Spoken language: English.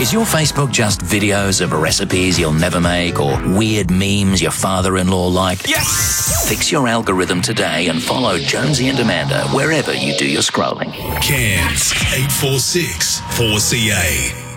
Is your Facebook just videos of recipes you'll never make or weird memes your father-in-law liked? Yes! Fix your algorithm today and follow Jonesy and Amanda wherever you do your scrolling. Cairns 846 4CA.